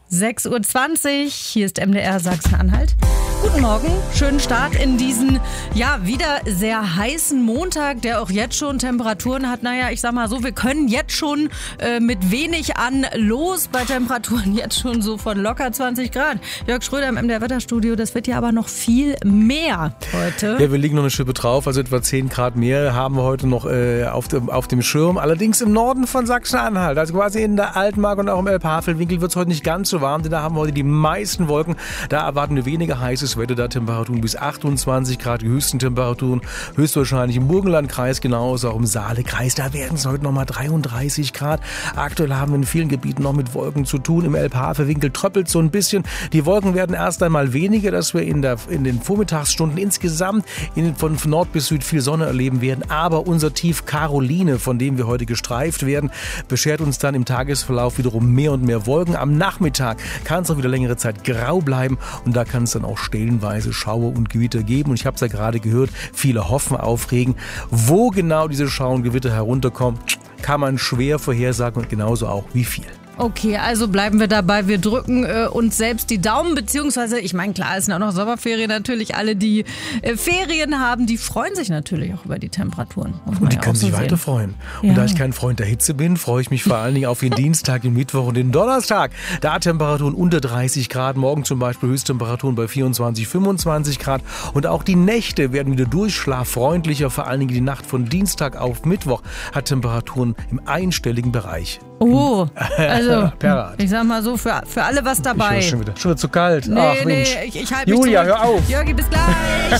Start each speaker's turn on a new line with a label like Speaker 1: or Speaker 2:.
Speaker 1: 6:20 Uhr, hier ist MDR Sachsen-Anhalt. Guten Morgen, schönen Start in diesen, wieder sehr heißen Montag, der auch jetzt schon Temperaturen hat. Naja, ich sag mal so, wir können jetzt schon mit wenig an los, bei Temperaturen jetzt schon so von locker 20 Grad. Jörg Schröder im MDR Wetterstudio, das wird ja aber noch viel mehr heute.
Speaker 2: Ja, wir liegen noch eine Schippe drauf, also etwa 10 Grad mehr haben wir heute noch auf dem Schirm. Allerdings im Norden von Sachsen-Anhalt, also quasi in der Altmark und auch im Elbhavelwinkel wird es heute nicht ganz so warm, denn da haben wir heute die meisten Wolken. Da erwarten wir weniger heißes Wetter, da Temperaturen bis 28 Grad, die höchsten Temperaturen höchstwahrscheinlich im Burgenlandkreis, genauso auch im Saalekreis. Da werden es heute nochmal 33 Grad. Aktuell haben wir in vielen Gebieten noch mit Wolken zu tun. Im Elbhavelwinkel tröppelt so ein bisschen. Die Wolken werden erst einmal weniger, dass wir in den Vormittagsstunden insgesamt von Nord bis Süd viel Sonne erleben werden. Aber unser Tief Caroline, von dem wir heute gestreift werden, beschert uns dann im Tagesverlauf wiederum mehr und mehr Wolken. Am Nachmittag kann es auch wieder längere Zeit grau bleiben und da kann es dann auch stellenweise Schauer und Gewitter geben. Und ich habe es ja gerade gehört, viele hoffen auf Regen. Wo genau diese Schauer und Gewitter herunterkommen, kann man schwer vorhersagen und genauso auch wie viel.
Speaker 1: Okay, also bleiben wir dabei. Wir drücken uns selbst die Daumen, beziehungsweise, ich meine, klar, es sind auch noch Sommerferien natürlich. Alle, die Ferien haben, die freuen sich natürlich auch über die Temperaturen.
Speaker 2: Und die können sich weiter freuen.
Speaker 1: Ja.
Speaker 2: Und da ich kein Freund der Hitze bin, freue ich mich vor allen Dingen auf den Dienstag, den Mittwoch und den Donnerstag. Da Temperaturen unter 30 Grad, morgen zum Beispiel Höchsttemperaturen bei 24, 25 Grad. Und auch die Nächte werden wieder durchschlaffreundlicher. Vor allen Dingen die Nacht von Dienstag auf Mittwoch hat Temperaturen im einstelligen Bereich.
Speaker 1: Oh, also ich sag mal so, für alle was dabei.
Speaker 2: Schon wieder zu kalt.
Speaker 1: Nee,
Speaker 2: Ach Mensch.
Speaker 1: Ich halte mich
Speaker 2: Julia,
Speaker 1: zurück.
Speaker 2: hör auf.
Speaker 1: Jörgi, bis gleich.